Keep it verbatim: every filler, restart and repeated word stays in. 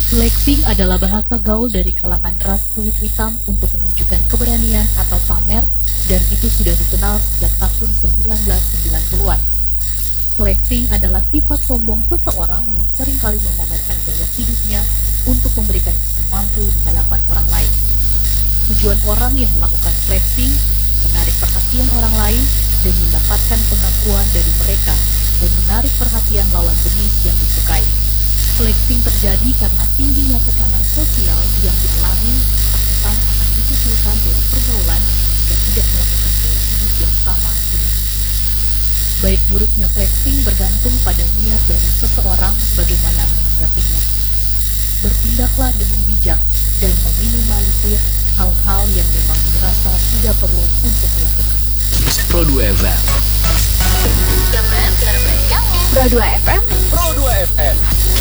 Flexing adalah bahasa gaul dari kalangan ras kulit hitam untuk menunjukkan keberanian atau pamer, dan itu sudah dikenal sejak tahun sembilan belas sembilan puluhan. Flexing adalah sifat sombong seseorang yang seringkali memamerkan gaya hidupnya untuk memberikan kesan mampu di hadapan orang lain. Tujuan orang yang melakukan flexing menarik perhatian orang lain dan mendapatkan pengakuan dari mereka dan menarik perhatian lawan jenis yang disukai. Flexing terjadi karena tingginya tekanan sosial yang dialami ketakutan akan dikucilkan dari pergaulan jika tidak melakukan gaya hidup yang sama dengan musuh. Baik buruknya flexing bergantung pada niat dari seseorang bagaimana menanggapinya. Bertindaklah dengan bijak dan meminimalisir hal-hal yang memang dirasa tidak perlu untuk dilakukan. Pro dua F M. Teman terbaik kamu. Pro dua F M. Pro dua F M.